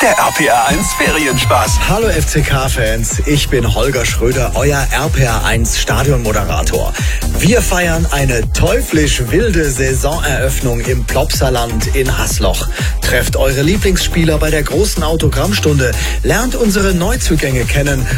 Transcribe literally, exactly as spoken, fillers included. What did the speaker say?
der R P R eins Ferienspaß. Hallo F C K-Fans, ich bin Holger Schröder, euer R P R eins Stadionmoderator. Wir feiern eine teuflisch wilde Saisoneröffnung im Plopsaland in Hasloch. Trefft eure Lieblingsspieler bei der großen Autogrammstunde, lernt unsere Neuzugänge kennen